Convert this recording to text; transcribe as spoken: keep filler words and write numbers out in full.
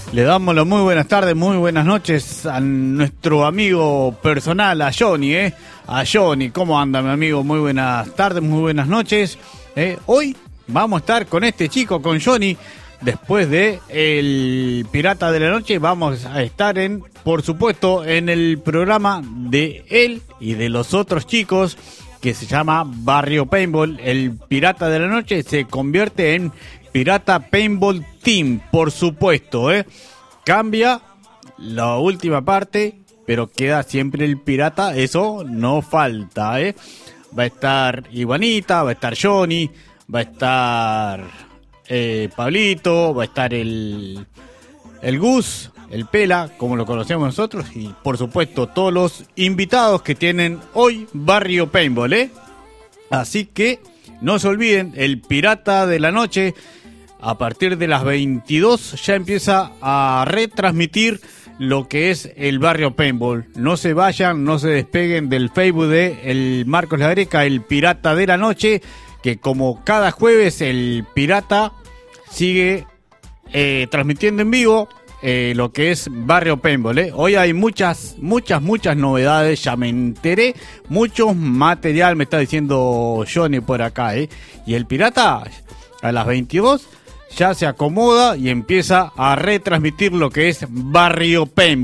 Le damos las muy buenas tardes, muy buenas noches a nuestro amigo personal, a Johnny, ¿eh? A Johnny, ¿cómo anda, mi amigo? Muy buenas tardes, muy buenas noches. ¿eh? Hoy vamos a estar con este chico, con Johnny, después de El Pirata de la Noche. Vamos a estar, en, por supuesto, en el programa de él y de los otros chicos, que se llama Barrio Paintball. El Pirata de la Noche se convierte en Pirata Paintball Team, por supuesto, ¿eh? Cambia la última parte, pero queda siempre el pirata, eso no falta, ¿eh? Va a estar Iguanita, va a estar Johnny, va a estar eh, Pablito, va a estar el, el Gus, el Pela, como lo conocemos nosotros, y por supuesto todos los invitados que tienen hoy Barrio Paintball, ¿eh? Así que no se olviden, el Pirata de la Noche a partir de las veintidós ya empieza a retransmitir lo que es el Barrio Paintball. No se vayan, no se despeguen del Facebook de el Marcos La Greca, el Pirata de la Noche, que como cada jueves el Pirata sigue eh, transmitiendo en vivo eh, lo que es Barrio Paintball. ¿eh? Hoy hay muchas, muchas, muchas novedades, ya me enteré, mucho material me está diciendo Johnny por acá. ¿eh? Y el Pirata a las veintidós ya se acomoda y empieza a retransmitir lo que es Barrio Paintball.